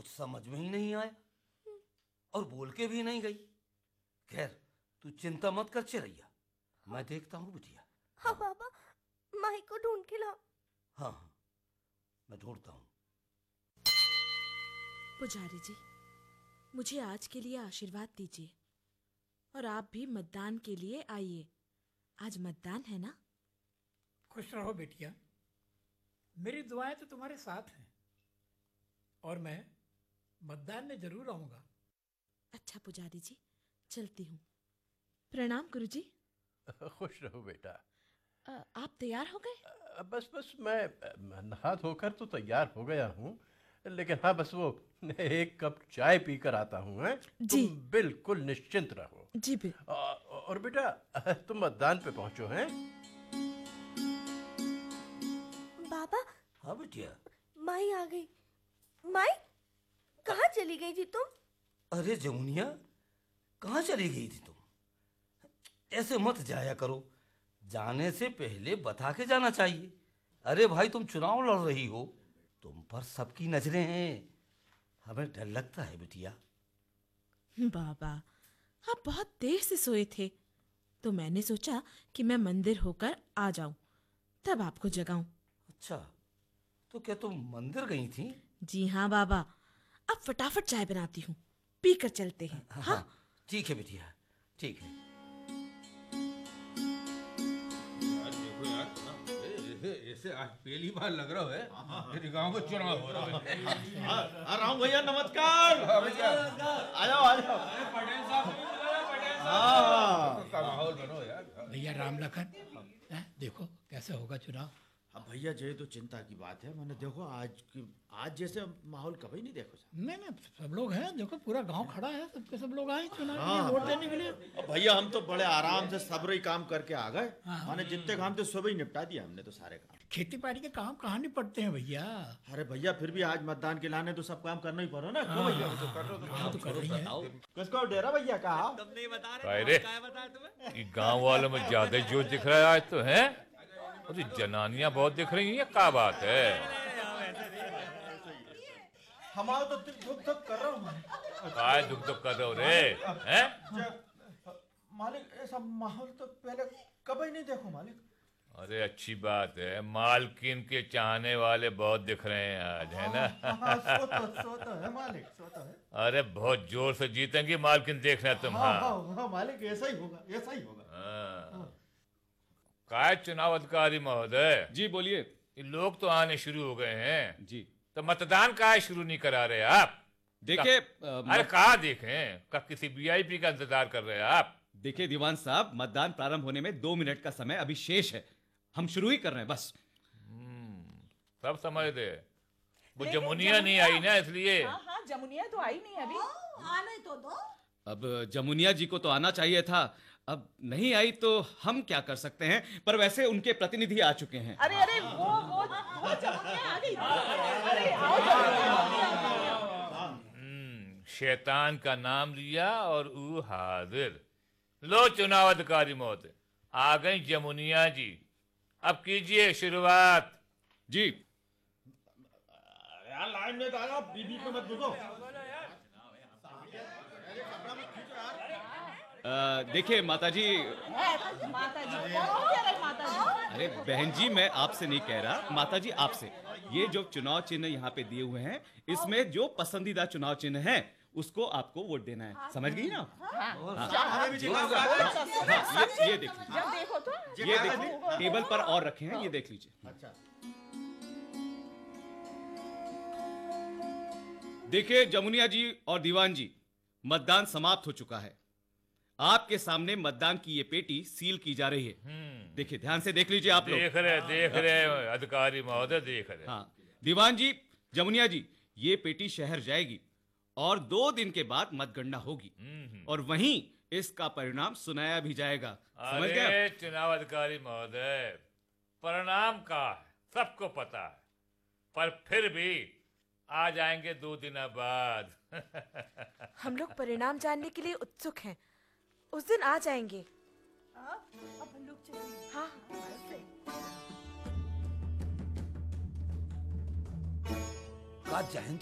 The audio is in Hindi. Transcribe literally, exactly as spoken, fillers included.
कुछ समझ में ही नहीं आया और बोल के भी नहीं गई। खैर तू चिंता मत कर चिरैया, मैं देखता हूँ बिटिया। हाँ बाबा, माही को ढूंढ के लाओ। हाँ हाँ मैं ढूंढता हूँ। पुजारी जी, मुझे आज के लिए आशीर्वाद दीजिए और आप भी मतदान के लिए आइए। आज मतदान है ना? खुश रहो बेटिया, मेरी दुआएं तो तुम्हारे साथ हैं और मैं मतदान में जरूर आऊंगा। अच्छा पुजारी जी, चलती हूँ। प्रणाम गुरुजी। खुश रहो बेटा। अ, आप तैयार हो गए? अ, बस बस मैं नहा धोकर तो तैयार हो गया हूँ, लेकिन हाँ बस वो एक कप चाय पीकर आता हूँ। हैं जी। तुम बिल्कुल निश्चिंत रहो। जी भी। और बेटा तुम मतदान पे पहुंचो। हैं बाबा। हाँ बिटिया। माई आ गई। माई, कहाँ चली गई थी तुम? अरे जमुनिया, कहाँ चली गई थी तुम? ऐसे मत जाया करो, जाने से पहले बता के जाना चाहिए। अरे भाई तुम चुनाव लड़ रही हो, तुम पर सबकी नजरें हैं, हमें डर लगता है बिटिया। बाबा, आप बहुत देर से सोए थे तो मैंने सोचा कि मैं मंदिर होकर आ जाऊं, तब आपको जगाऊं। अच्छा, तो क्या तुम मंदिर गई थी? जी हाँ बाबा, अब फटाफट चाय बनाती हूँ, पीकर चलते हैं। हाँ, हाँ? हाँ ठीक है बिटिया, ठीक है। ऐसे आज पहली बार लग रहा है मेरे गांव में चुनाव हो रहा है। राम भैया नमस्कार। आ जाओ आ जाओ। पटेल साहब का माहौल बनो यार। भैया राम लखन, हैं, देखो कैसे होगा चुनाव। अब भैया ये तो चिंता की बात है, मैंने देखो आज की आज जैसे माहौल कभी नहीं देखो। नहीं नहीं, सब लोग हैं, देखो पूरा गांव खड़ा है, सबके सब लोग आए चुनाव हाँ, में वोट देने के लिए। अब भैया हम तो बड़े आराम से सब्र ही काम करके आ गए। मैंने जितने काम थे सुबह ही निपटा दिया हमने तो सारे काम। खेती बाड़ी के काम कहाँ निपटते हैं भैया। अरे भैया फिर भी आज मतदान के लाने तो सब काम करना ही पड़ो ना। हाँ, भैया तो कर रहे तो कर रही है। किसको डेरा भैया कहा? तुम नहीं बता रहे, अरे क्या बताया तुम्हें? ये गांव वालों में ज्यादा जोश दिख रहा है आज तो। है और ये जनानियां बहुत दिख रही हैं, क्या बात है? हमारा तो दुख दुख कर रहा हूँ। काय दुख दुख कर रहे हो रे? हैं? मालिक ऐसा माहौल तो पहले कभी नहीं देखो मालिक। अरे अच्छी बात है, मालकिन के चाहने वाले बहुत दिख रहे हैं आज, है ना? हाँ, सो तो, सो तो है मालिक, सो तो है। अरे बहुत जोर से जीतेंगी मालकिन, देखना तुम। हाँ, हाँ, हाँ, हाँ मालिक ऐसा ही होगा, ऐसा ही होगा। हाँ। काय चुनाव अधिकारी महोदय जी बोलिए। ये लोग तो आने शुरू हो गए हैं जी, तो मतदान काय शुरू नहीं करा रहे आप? देखिए अरे कहाँ देखें, कब किसी वीआईपी का इंतजार कर रहे हैं आप? देखिए दीवान साहब, मतदान प्रारंभ होने में दो मिनट का समय अभी शेष है, हम शुरू ही कर रहे हैं बस। सब समझ दे, वो जमुनिया नहीं आई ना इसलिए। हाँ हाँ, जमुनिया तो आई नहीं अभी। आने तो दो। अब जमुनिया जी को तो आना चाहिए था, अब नहीं आई तो हम क्या कर सकते हैं, पर वैसे उनके प्रतिनिधि आ चुके हैं। अरे अरे वो वो वो जमुनिया आ गई। अरे आओ जमुनिया। हम्म, शैतान का नाम लिया और ऊ हाजिर। लो चुनाव अधिकारी महोदय, आ गई जमुनिया जी, अब कीजिए शुरुआत। जी यार लाइन में तो आ जाओ, बीबी को मत घुसो। देखिए माता जी। माता जी कौन कह रहे? माता जी अरे बहन जी, मैं आपसे नहीं कह रहा, माता जी आपसे। ये जो चुनाव चिन्ह यहाँ पे दिए हुए हैं, इसमें जो पसंदीदा चुनाव चिन्ह है उसको आपको वोट देना है, समझ गई ना? हाँ, ये ये देख लीजिए, जब देखो तो ये देख लीजिए, टेबल पर और रखे हैं, ये देख लीजिए। अच्छा देखिए जमुनिया जी और दीवान जी, मतदान समाप्त हो चुका है। आपके सामने मतदान की ये पेटी सील की जा रही है। देखिए ध्यान से देख लीजिए आप लोग। देख रहे देख रहे अधिकारी महोदय, देख रहे। हाँ दीवान जी, जमुनिया जी, ये पेटी शहर जाएगी और दो दिन के बाद मतगणना होगी और वहीं इसका परिणाम सुनाया भी जाएगा, समझ गए? अरे चुनाव अधिकारी महोदय, परिणाम का है सबको पता है, पर फिर भी आ जाएंगे दो दिन बाद। हम लोग परिणाम जानने के लिए उत्सुक हैं, उस दिन आ जाएंगे। अब हम लोग चलेंगे। हाँ का जयंत